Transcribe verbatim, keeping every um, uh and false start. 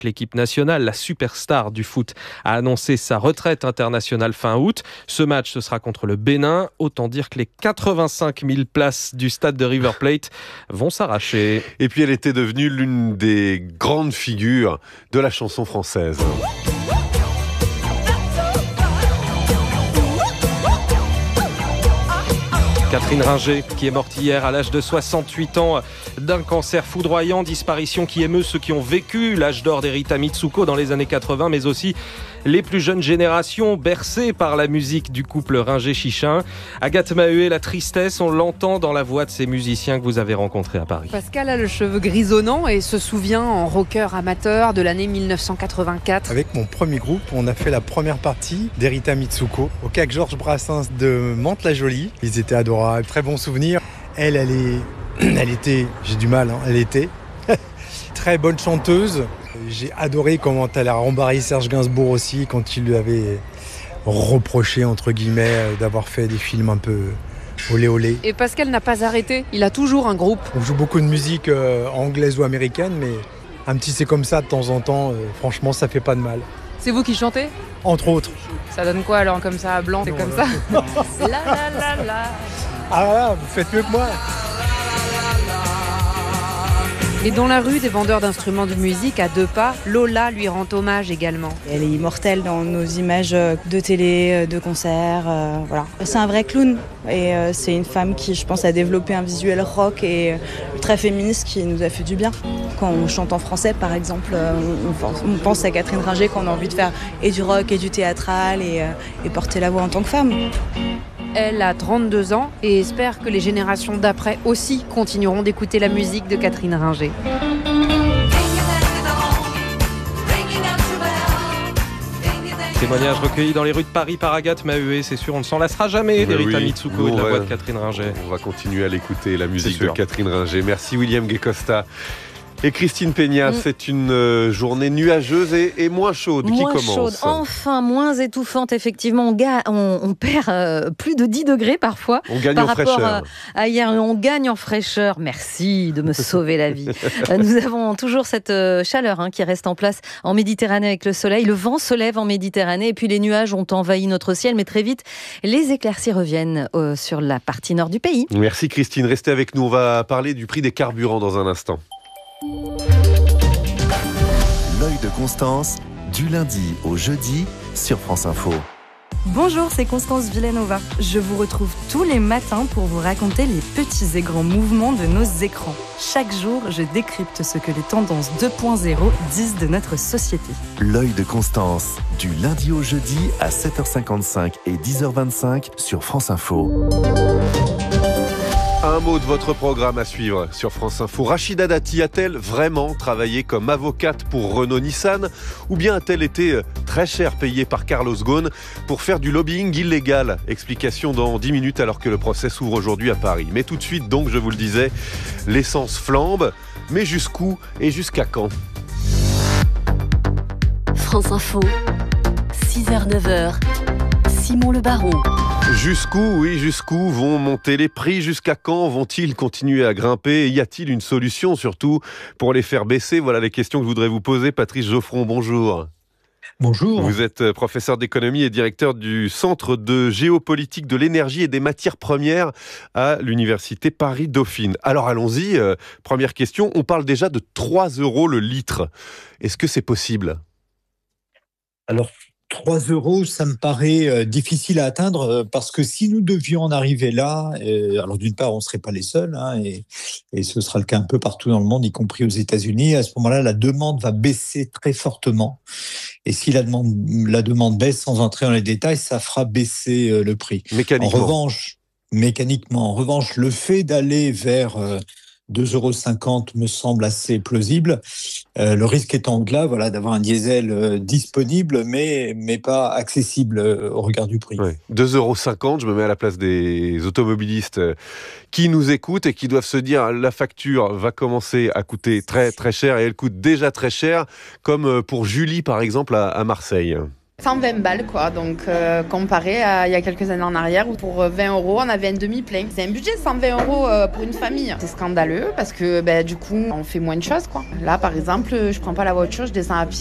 L'équipe nationale, la superstar du foot, a annoncé sa retraite internationale fin août. Ce match, ce sera contre le Bénin. Autant dire que les quatre-vingt-cinq mille places du stade de River Plate vont s'arracher. Et puis elle était devenue l'une des grandes figures de la chanson française. Catherine Ringer, qui est morte hier à l'âge de soixante-huit ans d'un cancer foudroyant, disparition qui émeut ceux qui ont vécu l'âge d'or d'Erita Mitsuko dans les années quatre-vingts, mais aussi les plus jeunes générations bercées par la musique du couple Ringer-Chichin. Agathe Maheuet, la tristesse, on l'entend dans la voix de ces musiciens que vous avez rencontrés à Paris. Pascal a le cheveu grisonnant et se souvient en rocker amateur de l'année mille neuf cent quatre-vingt-quatre. Avec mon premier groupe, on a fait la première partie d'Erita Mitsuko au C A C Georges Brassens de Mantes-la-Jolie. Ils étaient adorables, très bons souvenirs. Elle, elle est, elle était, j'ai du mal, hein, elle était très bonne chanteuse. J'ai adoré comment elle a rembarré Serge Gainsbourg aussi quand il lui avait reproché, entre guillemets, d'avoir fait des films un peu olé olé. Et Pascal n'a pas arrêté, il a toujours un groupe. On joue beaucoup de musique euh, anglaise ou américaine, mais un petit c'est comme ça de temps en temps, euh, franchement ça fait pas de mal. C'est vous qui chantez ? Entre autres. Ça donne quoi alors comme ça, blanc, c'est comme ça la, la, la, la. Ah là, vous faites mieux que moi. Et dans la rue des vendeurs d'instruments de musique, à deux pas, Lola lui rend hommage également. Elle est immortelle dans nos images de télé, de concerts, euh, voilà. C'est un vrai clown et euh, c'est une femme qui, je pense, a développé un visuel rock et euh, très féministe qui nous a fait du bien. Quand on chante en français, par exemple, euh, on, on pense à Catherine Ringer quand on a envie de faire et du rock et du théâtral et, euh, et porter la voix en tant que femme. Elle a trente-deux ans et espère que les générations d'après aussi continueront d'écouter la musique de Catherine Ringer. Témoignage recueilli dans les rues de Paris par Agathe Maheuet, c'est sûr, on ne s'en lassera jamais d'Erita oui. Mitsuko et de la ouais. voix de Catherine Ringer. On va continuer à l'écouter, la musique de Catherine Ringer. Merci William Guecosta. Et Christine Peña, mmh. c'est une euh, journée nuageuse et, et moins chaude moins qui commence. Chaude, enfin moins étouffante effectivement. On, ga- on, on perd euh, plus de dix degrés parfois. On gagne par en rapport fraîcheur. À, à hier, on gagne en fraîcheur. Merci de me sauver la vie. euh, nous avons toujours cette euh, chaleur hein, qui reste en place en Méditerranée avec le soleil. Le vent se lève en Méditerranée et puis les nuages ont envahi notre ciel. Mais très vite, les éclaircies reviennent euh, sur la partie nord du pays. Merci Christine, restez avec nous. On va parler du prix des carburants dans un instant. L'œil de Constance, du lundi au jeudi sur France Info. Bonjour, c'est Constance Villanova. Je vous retrouve tous les matins pour vous raconter les petits et grands mouvements de nos écrans. Chaque jour, je décrypte ce que les tendances deux point zéro disent de notre société. L'œil de Constance, du lundi au jeudi à sept heures cinquante-cinq et dix heures vingt-cinq sur France Info. Un mot de votre programme à suivre sur France Info. Rachida Dati a-t-elle vraiment travaillé comme avocate pour Renault-Nissan ou bien a-t-elle été très cher payée par Carlos Ghosn pour faire du lobbying illégal ? Explication dans dix minutes alors que le procès s'ouvre aujourd'hui à Paris. Mais tout de suite, donc, je vous le disais, l'essence flambe. Mais jusqu'où et jusqu'à quand ? France Info, six heures neuf heures, Simon Le Baron. Jusqu'où, oui, jusqu'où vont monter les prix ? Jusqu'à quand vont-ils continuer à grimper ? Y a-t-il une solution, surtout, pour les faire baisser ? Voilà les questions que je voudrais vous poser. Patrice Geoffron, bonjour. Bonjour. Vous êtes professeur d'économie et directeur du Centre de géopolitique de l'énergie et des matières premières à l'Université Paris-Dauphine. Alors allons-y, euh, première question, on parle déjà de trois euros le litre. Est-ce que c'est possible ? Alors, trois euros, ça me paraît euh, difficile à atteindre euh, parce que si nous devions en arriver là, euh, alors d'une part, on ne serait pas les seuls hein, et, et ce sera le cas un peu partout dans le monde, y compris aux États-Unis. À ce moment-là, la demande va baisser très fortement. Et si la demande, la demande baisse sans entrer dans les détails, ça fera baisser euh, le prix. Mécaniquement. En revanche, mécaniquement, en revanche, le fait d'aller vers euh, deux euros cinquante me semble assez plausible. Euh, le risque étant là, voilà, d'avoir un diesel euh, disponible, mais, mais pas accessible euh, au regard du prix. Ouais. deux euros cinquante, je me mets à la place des automobilistes euh, qui nous écoutent et qui doivent se dire la facture va commencer à coûter très très cher et elle coûte déjà très cher, comme pour Julie par exemple à, à Marseille. cent vingt balles quoi, donc euh, comparé à il y a quelques années en arrière où pour vingt euros on avait un demi-plein. C'est un budget cent vingt euros euh, pour une famille. C'est scandaleux parce que ben, du coup on fait moins de choses quoi. Là par exemple je prends pas la voiture, je descends à pied.